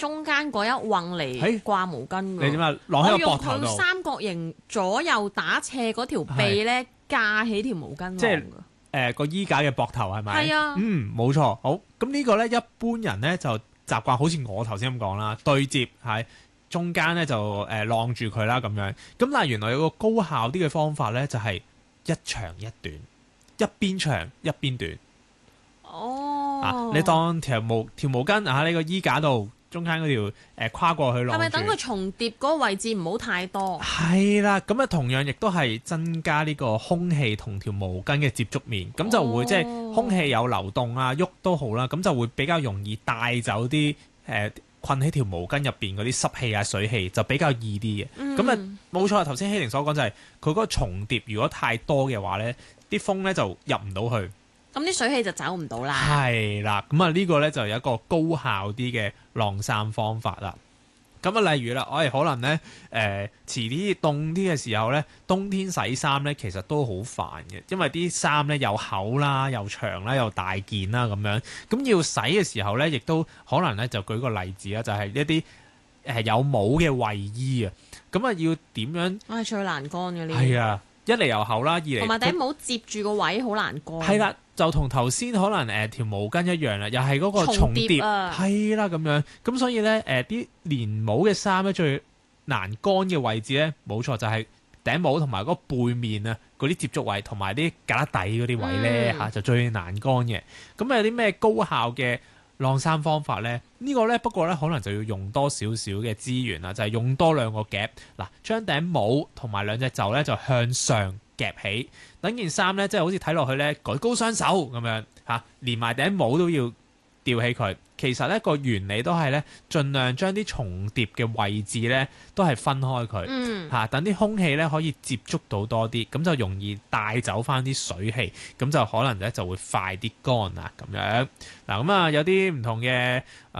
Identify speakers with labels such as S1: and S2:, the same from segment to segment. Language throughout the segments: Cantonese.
S1: 中間嗰一橫嚟掛毛巾㗎。
S2: 你點啊？晾喺個膊頭
S1: 我用佢
S2: 度，
S1: 三角形左右打斜嗰條臂咧架起條毛巾
S2: 即係
S1: 晾㗎。
S2: 個衣架嘅膊頭係咪？
S1: 係啊
S2: 冇錯。好，咁呢個咧一般人咧就習慣好似我頭先咁講啦，對接喺中間咧就晾住佢啦咁樣。咁但係原來有個高效啲嘅方法咧，就係一長一短，一邊長一邊短。
S1: 哦，
S2: 你當條毛巾喺呢個衣架度中間嗰條跨過去晾住。
S1: 係咪等佢重疊嗰個位置唔好太多？
S2: 係啦，咁啊同樣亦都係增加呢個空氣同條毛巾嘅接觸面，咁就會即係空氣有流動啊，喐都好啦，咁就會比較容易帶走啲困喺條毛巾入邊嗰啲濕氣啊、水氣，就比較易啲嘅。咁啊冇錯，頭先希玲所講就係佢嗰個重疊，如果太多嘅話呢，啲風呢就入唔到去。
S1: 咁啲水氣就走唔到啦。
S2: 係啦，咁啊呢個呢就有一個高效啲嘅晾衫方法啦。咁啊，例如啦，我哋可能呢，遲啲凍啲嘅時候呢，冬天洗衫呢其實都好煩嘅，因為啲衫呢又厚啦、又長啦、又大件啦咁樣。咁要洗嘅時候呢，亦都可能呢，就舉個例子啦，就係一啲有帽嘅衞衣啊。咁啊要點樣？
S1: 我係最難乾嘅呢。
S2: 係啊，一嚟又厚啦，二嚟
S1: 同埋頂帽接住個位好難乾。
S2: 係啦。就同頭先可能條毛巾一樣啦，又係嗰個重疊係啦咁樣，咁所以咧啲連帽嘅衫咧最難乾嘅位置咧，冇錯就係頂帽同埋嗰個背面啊嗰啲接觸位同埋啲架底嗰啲位咧就最難乾嘅。咁有啲咩高效嘅晾衫方法咧？呢個咧不過咧可能就要用多少少嘅資源啦，就係用多兩個夾嗱，將頂帽同埋兩隻袖咧就向上夾起，等件衫咧，即係好似睇落去咧，舉高雙手咁樣嚇，連埋頂帽都要吊起佢。其實咧個原理都係咧，盡量將啲重疊嘅位置咧都係分開佢嚇，等啲空氣咧可以接觸到多啲，咁就容易帶走翻啲水氣，咁就可能咧就會快啲乾啦咁樣。嗱咁啊，有啲唔同嘅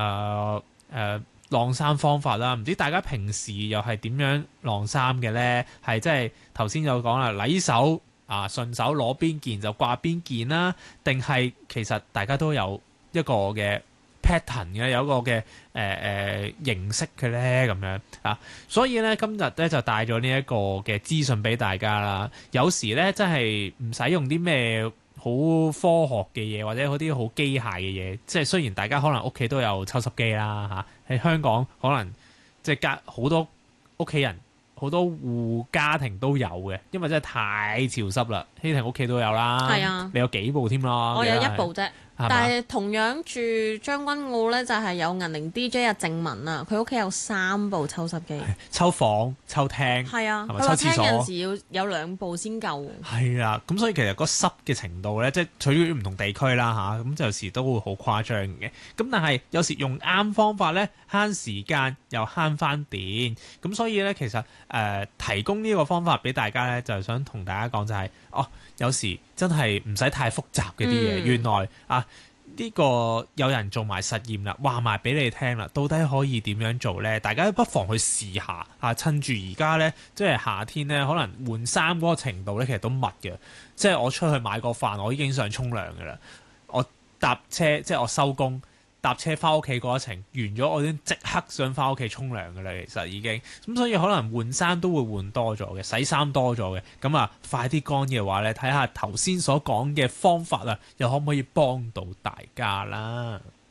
S2: 晾衫方法啦，唔知大家平時又係點樣晾衫嘅呢？係即係頭先有講啦，禮手啊，順手攞邊件就掛邊件啦，定係其實大家都有一個嘅 pattern 嘅，有一個嘅形式嘅呢咁樣啊。所以呢，今日呢就帶咗呢一個嘅資訊俾大家啦。有時呢，真係唔使用啲咩好科學嘅嘢，或者嗰啲好機械嘅嘢，即係雖然大家可能屋企都有抽濕機啦嚇，喺香港可能即係好多屋企人好多戶家庭都有嘅，因為真係太潮濕啦。希婷屋企都有啦，
S1: 係啊，
S2: 你有幾部添啦？
S1: 我有一部啫。但係同樣住將軍澳咧，就係有銀鈴 DJ 啊靜文啊，佢屋企有3部抽濕機，
S2: 抽房、抽廳，
S1: 係啊，
S2: 係咪
S1: 佢話
S2: 抽廁所？
S1: 有陣時要有2部先夠。
S2: 係啊，咁所以其實個濕嘅程度咧，即係取決於唔同地區啦嚇，咁有時都會好誇張嘅。咁但係有時用啱方法咧，慳時間又慳翻電，咁所以咧其實提供呢個方法俾大家咧，就係想同大家講就係有時真係唔使太複雜嘅啲嘢，原來呢個有人做埋實驗啦，話埋俾你聽啦，到底可以點樣做呢？大家不妨去試下趁住而家呢，即係夏天呢，可能換衫嗰個程度呢，其實都密嘅。即係我出去買個飯，我已經想沖涼㗎啦。我搭車，即係我收工搭車翻屋企嗰一程完咗，我已經即刻想翻屋企沖涼㗎啦。其實已經咁，所以可能換衫都會換多咗嘅，洗衫多咗嘅。咁快啲乾嘅話咧，睇下頭先所講嘅方法又可唔可以幫到大家啦？